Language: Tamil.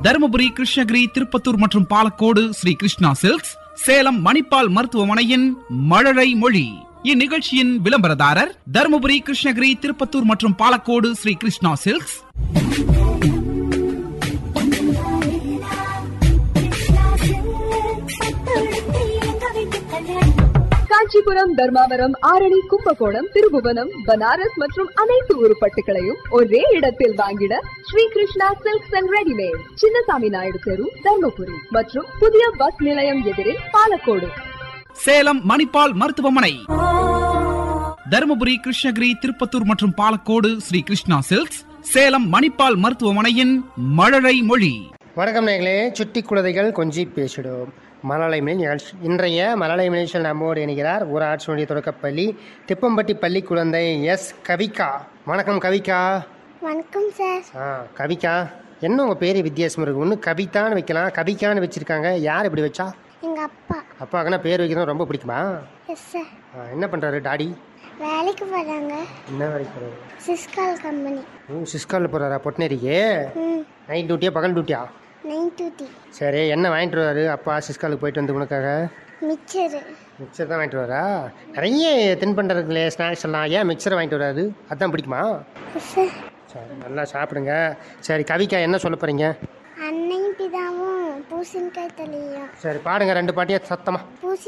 தருமபுரி, கிருஷ்ணகிரி, திருப்பத்தூர் மற்றும் பாலக்கோடு ஸ்ரீ கிருஷ்ணா சில்க்ஸ், சேலம் மணிப்பால் மருத்துவமனையின் மழலை மொழி. இந்நிகழ்ச்சியின் விளம்பரதாரர் தருமபுரி, கிருஷ்ணகிரி, திருப்பத்தூர் மற்றும் பாலக்கோடு ஸ்ரீ கிருஷ்ணா சில்க்ஸ். காஞ்சிபுரம், தர்மாவரம், ஆரணி, கும்பகோணம், திருபுவனம், பனாரஸ் மற்றும் அனைத்து உருப்பட்டுகளையும் ஒரே இடத்தில் வாங்கிட Sri Krishna silks and readymade, Chinnasamy Naidu தெரு, தர்மபுரி மற்றும் புதிய பஸ் நிலையம் எதிரில் பாலக்கோடு. சேலம் மணிப்பால் மருத்துவமனை. தருமபுரி, கிருஷ்ணகிரி, திருப்பத்தூர் மற்றும் பாலக்கோடு ஸ்ரீ கிருஷ்ணா சில்க்ஸ், சேலம் மணிப்பால் மருத்துவமனையின் மழலை மொழி. வணக்கம் நேயர்களே, சுட்டி குழந்தைகள் கொஞ்சி பேசிடும் மழலை மொழி நிகழ்ச்சி. இன்றைய மழலை மொழியில் நம்மோடு இணைகிறார் ஊராட்சி ஒன்றிய தொடக்கப்பள்ளி திப்பம்பட்டி பள்ளி குழந்தை எஸ் கவிகா. வணக்கம் கவிகா. வணக்கம் சார். கவிகா, என்ன உங்கள் பேர் வித்தியாசம் இருக்குது? ஒன்று கவிதான்னு வைக்கலாம், கவிகான்னு வச்சுருக்காங்க. யார் இப்படி வச்சா? எங்கள் அப்பா. அப்பாவுக்குன்னா பேர் வைக்கிறது ரொம்ப பிடிக்குமா? Yes sir. என்ன பண்ணுறாரு டாடி? வேலைக்கு போகிறாங்க. என்ன வேலைக்கு போகிறாரு? சிஸ்கால் கம்பெனி. சிஸ்காலில் போகிறாரா? பொட்னேரிக்கு நைட் டியூட்டியா பகல் டியூட்டியா? Night duty. சரி, என்ன வாங்கிட்டு வராரு அப்பா சிஸ்காலுக்கு போயிட்டு வந்து உனக்காக? மிக்சரு. மிக்சர் தான் வாங்கிட்டு வரா? நிறைய தின்பண்டங்களே ஸ்நாக்ஸ் எல்லாம், ஏன் மிக்சரை வாங்கிட்டு வராது? அதுதான் பிடிக்குமா? சரி, நல்லா சாப்பிடுங்க. சரி கவிக்கா, என்ன சொல்ல போகிறீங்க? அன்னையும் பிதாவும் பூசணிக்காய் தலையும். சரி பாடுங்க, 2 பாட்டியா சத்தமாக.